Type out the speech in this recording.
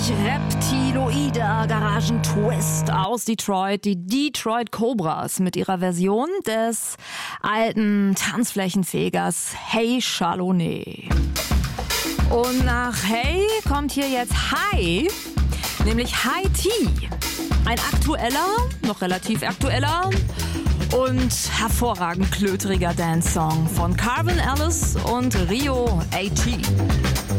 Reptiloider Garagen-Twist aus Detroit, die Detroit Cobras mit ihrer Version des alten Tanzflächenfegers Hey Chardonnay. Und nach Hey kommt hier jetzt Hi, nämlich High Tea. Ein aktueller, noch relativ aktueller und hervorragend klöteriger Dance-Song von Calvin Ellis und Rio AT.